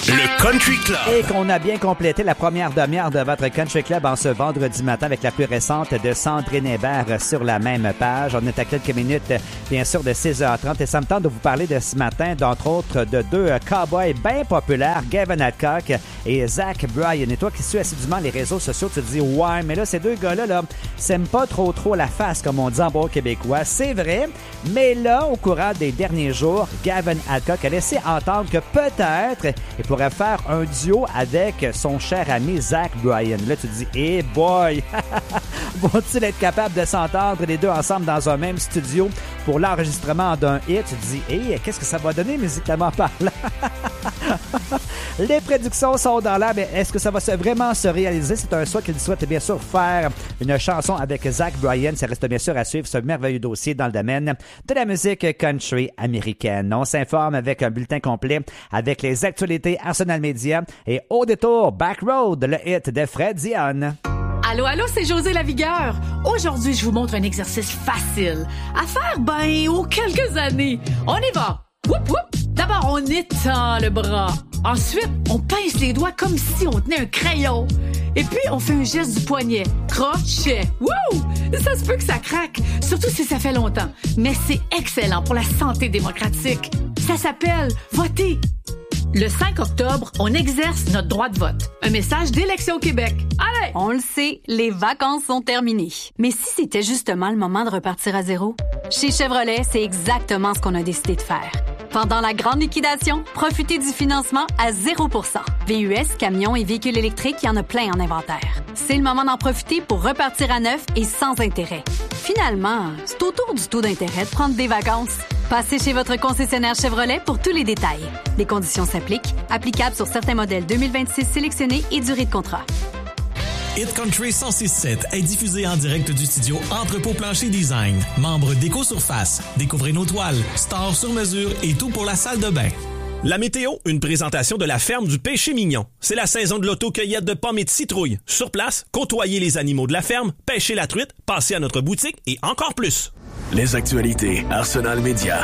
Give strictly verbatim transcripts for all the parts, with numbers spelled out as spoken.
Le Country Club. Et qu'on a bien complété la première demi-heure de votre Country Club en ce vendredi matin avec la plus récente de Sandrine Hébert sur la même page. On est à quelques minutes, bien sûr, de six heures trente et ça me tente de vous parler de ce matin, d'entre autres, de deux cowboys bien populaires, Gavin Adcock et Zach Bryan. Et toi qui suis assidûment les réseaux sociaux, tu te dis « Ouais, mais là, ces deux gars-là, là, s'aiment pas trop trop la face, comme on dit en bon québécois. » C'est vrai, mais là, au courant des derniers jours, Gavin Adcock a laissé entendre que peut-être il pourrait faire un duo avec son cher ami Zach Bryan. Là, tu te dis, hey boy, vont-ils être capables de s'entendre les deux ensemble dans un même studio pour l'enregistrement d'un hit? Tu te dis, hey, qu'est-ce que ça va donner musicalement parlant? Les prédictions sont dans l'air, mais est-ce que ça va se, vraiment se réaliser? C'est un souhait qu'il souhaite bien sûr faire une chanson avec Zach Bryan. Ça reste bien sûr à suivre ce merveilleux dossier dans le domaine de la musique country américaine. On s'informe avec un bulletin complet avec les actualités Arsenal Media et au détour Backroad, le hit de Fred Dion. Allô, allô, c'est José Lavigueur. Aujourd'hui, je vous montre un exercice facile à faire, ben, aux quelques années. On y va. Whoop, whoop. D'abord, on étend le bras. Ensuite, on pince les doigts comme si on tenait un crayon. Et puis, on fait un geste du poignet. Crochet. Wouh! Ça se peut que ça craque, surtout si ça fait longtemps. Mais c'est excellent pour la santé démocratique. Ça s'appelle voter. Le cinq octobre, on exerce notre droit de vote. Un message d'Élection Québec. Allez! On le sait, les vacances sont terminées. Mais si c'était justement le moment de repartir à zéro? Chez Chevrolet, c'est exactement ce qu'on a décidé de faire. Pendant la grande liquidation, profitez du financement à zéro pour cent. V U S, camions et véhicules électriques, il y en a plein en inventaire. C'est le moment d'en profiter pour repartir à neuf et sans intérêt. Finalement, c'est autour du taux d'intérêt de prendre des vacances. Passez chez votre concessionnaire Chevrolet pour tous les détails. Les conditions s'appliquent. Applicables sur certains modèles deux mille vingt-six sélectionnés et durée de contrat. Hit Country cent six sept est diffusé en direct du studio Entrepôt Plancher Design. Membre d'Éco-Surface. Découvrez nos toiles, stores sur mesure et tout pour la salle de bain. La météo, une présentation de la ferme du Péché Mignon. C'est la saison de l'auto-cueillette de pommes et de citrouilles. Sur place, côtoyez les animaux de la ferme, pêchez la truite, passez à notre boutique et encore plus. Les actualités Arsenal Media.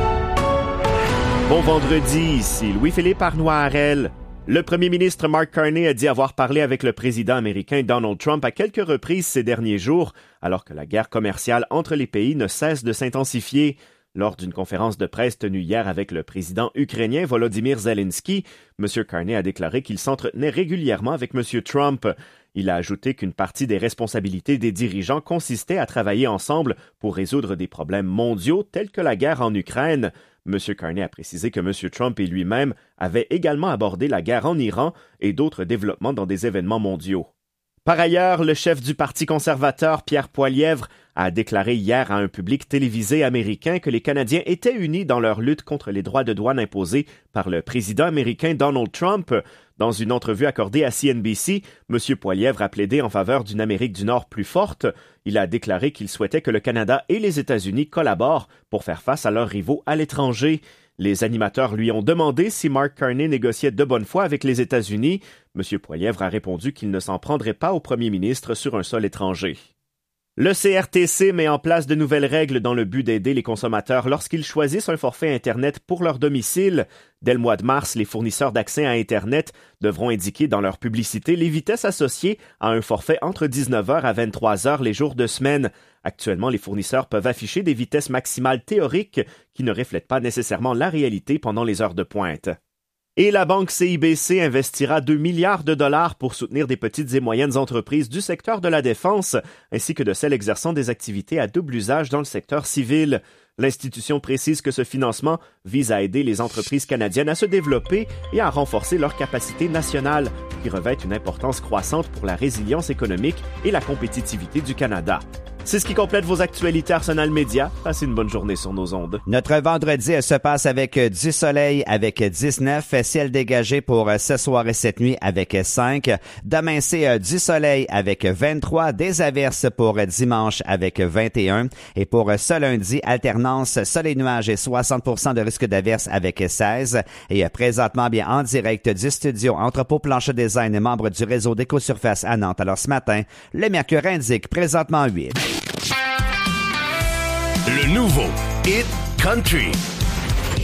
Bon vendredi, ici Louis-Philippe Arnoirel. Le premier ministre Mark Carney a dit avoir parlé avec le président américain Donald Trump à quelques reprises ces derniers jours, alors que la guerre commerciale entre les pays ne cesse de s'intensifier. Lors d'une conférence de presse tenue hier avec le président ukrainien Volodymyr Zelensky, M. Carney a déclaré qu'il s'entretenait régulièrement avec M. Trump. Il a ajouté qu'une partie des responsabilités des dirigeants consistait à travailler ensemble pour résoudre des problèmes mondiaux tels que la guerre en Ukraine. M. Carney a précisé que M. Trump et lui-même avaient également abordé la guerre en Iran et d'autres développements dans des événements mondiaux. Par ailleurs, le chef du Parti conservateur, Pierre Poilievre, a déclaré hier à un public télévisé américain que les Canadiens étaient unis dans leur lutte contre les droits de douane imposés par le président américain Donald Trump. Dans une entrevue accordée à C N B C, M. Poilievre a plaidé en faveur d'une Amérique du Nord plus forte. Il a déclaré qu'il souhaitait que le Canada et les États-Unis collaborent pour faire face à leurs rivaux à l'étranger. Les animateurs lui ont demandé si Mark Carney négociait de bonne foi avec les États-Unis. M. Poilievre a répondu qu'il ne s'en prendrait pas au premier ministre sur un sol étranger. Le C R T C met en place de nouvelles règles dans le but d'aider les consommateurs lorsqu'ils choisissent un forfait Internet pour leur domicile. Dès le mois de mars, les fournisseurs d'accès à Internet devront indiquer dans leur publicité les vitesses associées à un forfait entre dix-neuf heures à vingt-trois heures les jours de semaine. Actuellement, les fournisseurs peuvent afficher des vitesses maximales théoriques qui ne reflètent pas nécessairement la réalité pendant les heures de pointe. Et la banque C I B C investira deux milliards de dollars pour soutenir des petites et moyennes entreprises du secteur de la défense, ainsi que de celles exerçant des activités à double usage dans le secteur civil. L'institution précise que ce financement vise à aider les entreprises canadiennes à se développer et à renforcer leur capacité nationale, qui revêt une importance croissante pour la résilience économique et la compétitivité du Canada. C'est ce qui complète vos actualités Arsenal Media. Passez une bonne journée sur nos ondes. Notre vendredi se passe avec du soleil avec dix-neuf, ciel dégagé pour ce soir et cette nuit avec cinq. Demain, c'est du soleil avec vingt-trois, des averses pour dimanche avec vingt et un. Et pour ce lundi, alternance soleil-nuage et soixante pour cent de risque d'averses avec seize. Et présentement, bien en direct du studio Entrepôt Plancher Design, membre du réseau d'Éco-Surface à Nantes. Alors ce matin, le mercure indique présentement huit. Le nouveau Hit Country.